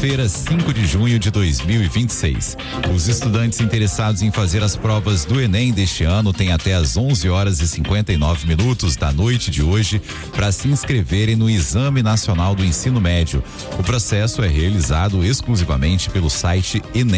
Quarta-feira, 5 de junho de 2026. Os estudantes interessados em fazer as provas do Enem deste ano têm até às 11h59 da noite de hoje para se inscreverem no Exame Nacional do Ensino Médio. O processo é realizado exclusivamente pelo site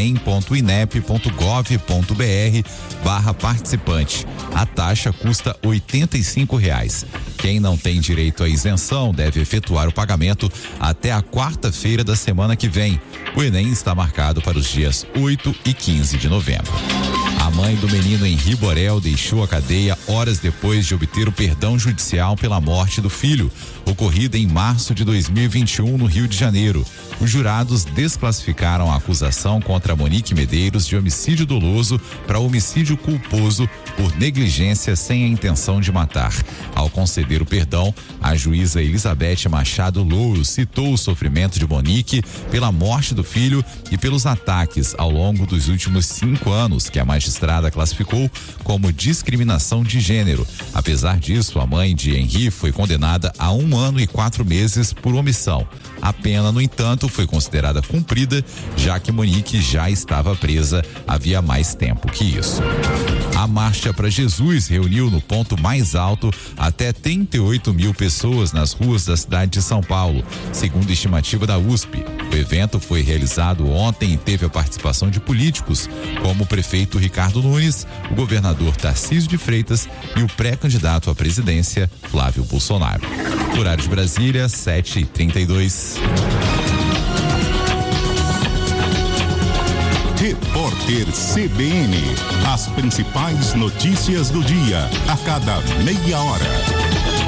enem.inep.gov.br/participante. A taxa custa R$ 85. Quem não tem direito à isenção deve efetuar o pagamento até a quarta-feira da semana que vem. O Enem está marcado para os dias 8 e 15 de novembro. A mãe do menino Henri Borel deixou a cadeia horas depois de obter o perdão judicial pela morte do filho, ocorrida em março de 2021 no Rio de Janeiro. Os jurados desclassificaram a acusação contra Monique Medeiros de homicídio doloso para homicídio culposo por negligência sem a intenção de matar. Ao conceder o perdão, a juíza Elizabeth Machado Louro citou o sofrimento de Monique pela morte do filho e pelos ataques ao longo dos últimos 5 anos, que a magistrada classificou como discriminação de gênero. Apesar disso, a mãe de Henri foi condenada a 1 ano e 4 meses por omissão. A pena, no entanto, foi considerada cumprida, já que Monique já estava presa havia mais tempo que isso. A Marcha para Jesus reuniu no ponto mais alto até 38 mil pessoas nas ruas da cidade de São Paulo, segundo a estimativa da USP. O evento foi realizado ontem e teve a participação de políticos, como o prefeito Ricardo Nunes, o governador Tarcísio de Freitas e o pré-candidato à presidência, Flávio Bolsonaro. Horário de Brasília, 7h32. Repórter CBN. As principais notícias do dia, a cada meia hora.